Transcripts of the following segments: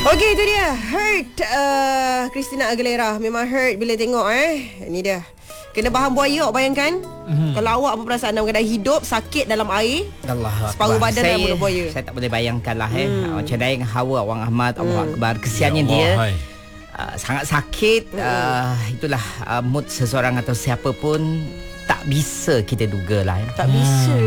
Okey, itu dia Hurt Christina Aguilera. Memang hurt bila tengok Ini dia. Kena bahan buaya, awak bayangkan. Kalau awak apa perasaan dalam keadaan hidup, sakit dalam air, Allah separuh badan dalam mulut buaya. Saya tak boleh bayangkan lah macam Dayang Hawa, Wang Ahmad, Allah Akbar. Kesiannya dia sangat sakit. Itulah mood seseorang atau siapa pun tak bisa kita duga lah Tak bisa.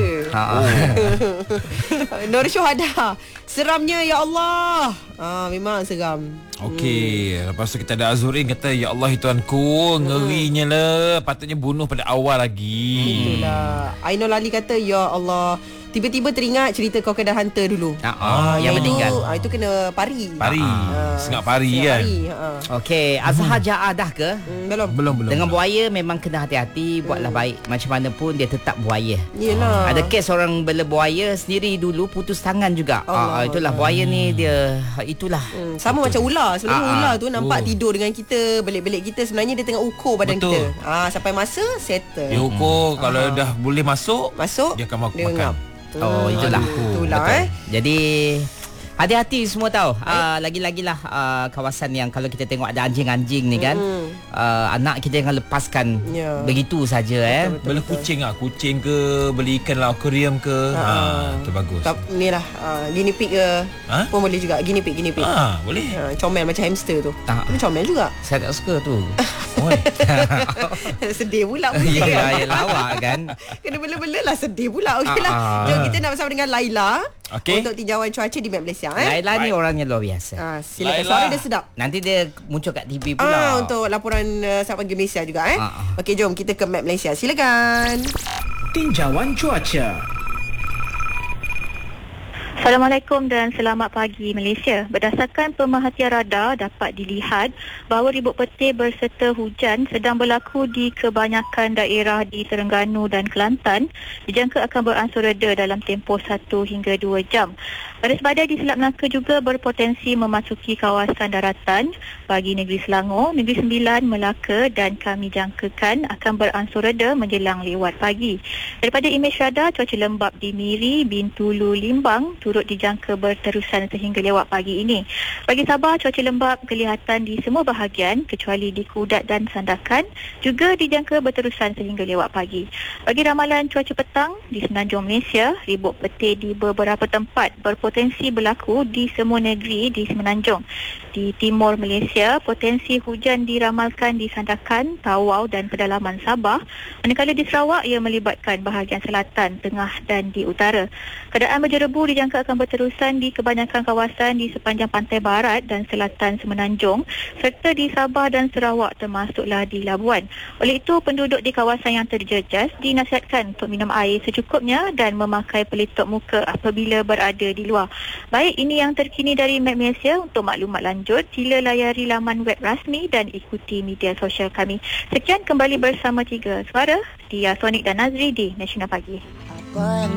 Nur Syuhada. Seramnya ya Allah. Memang seram. Okey, lepas tu kita ada Azurin kata, ya Allah Tuanku, ngerinya lah, patutnya bunuh pada awal lagi. Itulah. Ainul Ali kata, ya Allah, tiba-tiba teringat cerita Crocodile Hunter dulu. Yang meninggal. Itu kena pari. Sengak pari kan. Okey, Azhar Ja'ah dah ke? Belum. Dengan buaya memang kena hati-hati. Buatlah baik. Macam mana pun dia tetap buaya. Yelah. Ada kes orang bela buaya sendiri dulu putus tangan juga. Itulah buaya ni dia. Itulah. Sama macam ular. Sebenarnya ular tu nampak tidur dengan kita, belik-belik kita, sebenarnya dia tengah ukur badan kita. Sampai masa settle. Dia ukur kalau dah boleh masuk, dia akan makan. Itulah. Betul. Jadi hati-hati semua tahu. Lagi-lagilah kawasan yang kalau kita tengok ada anjing-anjing ni kan, anak kita jangan lepaskan begitu saja. Beli kucing kucing ke, beli ikan lah, akuarium ke. Itu bagus. Ni lah guinea pig ke pun boleh juga. Guinea pig boleh. Comel macam hamster tu. Tapi comel juga. Saya tak suka tu. Sedih pula. Ya lawak kan. Kena bela-bela lah, sedih pula. Okeylah. Jom kita nak bersama dengan Laila untuk tinjauan cuaca di Map Malaysia. Laila ni orangnya luar biasa. Silakan, suara dia sedap. Nanti dia muncul kat TV pula. Untuk laporan Saat Pagi Malaysia juga. Okey, jom kita ke Map Malaysia. Silakan. Tinjauan cuaca. Assalamualaikum dan selamat pagi Malaysia. Berdasarkan pemerhatian radar dapat dilihat bahawa ribut petir berserta hujan sedang berlaku di kebanyakan daerah di Terengganu dan Kelantan. Dijangka akan beransur reda dalam tempoh 1 hingga 2 jam. Baris badai di Selat Melaka juga berpotensi memasuki kawasan daratan bagi negeri Selangor, negeri Sembilan, Melaka dan kami jangkakan akan beransur reda menjelang lewat pagi. Daripada imej radar, cuaca lembap di Miri, Bintulu, Limbang turut dijangka berterusan sehingga lewat pagi ini. Bagi Sabah, cuaca lembap kelihatan di semua bahagian kecuali di Kudat dan Sandakan, juga dijangka berterusan sehingga lewat pagi. Bagi ramalan cuaca petang di Semenanjung Malaysia, ribut petir di beberapa tempat berpotensi berlaku di semua negeri di Semenanjung. Di timur Malaysia, potensi hujan diramalkan di Sandakan, Tawau dan pedalaman Sabah. Manakala di Sarawak, ia melibatkan bahagian selatan, tengah dan di utara. Keadaan berjerebu dijangka akan berterusan di kebanyakan kawasan di sepanjang pantai barat dan selatan Semenanjung serta di Sabah dan Sarawak termasuklah di Labuan. Oleh itu, penduduk di kawasan yang terjejas dinasihatkan untuk minum air secukupnya dan memakai pelitup muka apabila berada di luar. Baik, ini yang terkini dari Map Malaysia. Untuk maklumat lanjut, sila layari laman web rasmi dan ikuti media sosial kami. Sekian, kembali bersama Tiga Suara, Dia, Sonik dan Nazri di Nasional Pagi. Apa yang